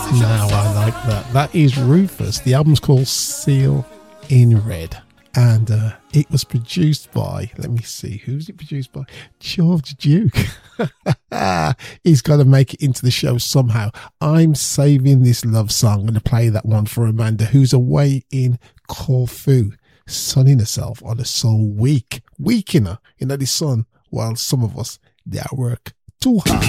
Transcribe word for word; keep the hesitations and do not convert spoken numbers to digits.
Now I like that. That is Rufus. The album's called Seal in Red. And uh, it was produced by, let me see, who's it produced by? George Duke. He's got to make it into the show somehow. I'm saving this love song. I'm going to play that one for Amanda, who's away in Corfu, sunning herself on a soul week. Weeking her in the sun, while some of us, they are work too hard.